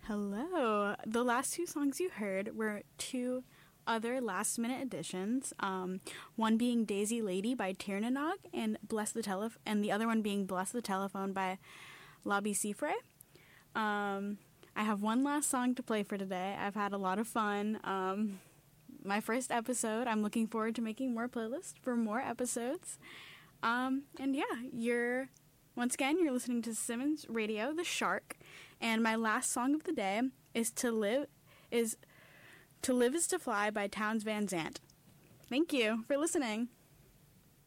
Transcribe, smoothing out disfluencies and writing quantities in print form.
Hello. The last two songs you heard were two other last minute additions. One being Daisy Lady by Tiernanog and and the other one being Bless the Telephone by Lobby Cifre. I have one last song to play for today. I've had a lot of fun. My first episode. I'm looking forward to making more playlists for more episodes. And yeah, once again, you're listening to Simmons Radio, The Shark, and my last song of the day is To Live is to Fly by Townes Van Zandt. Thank you for listening.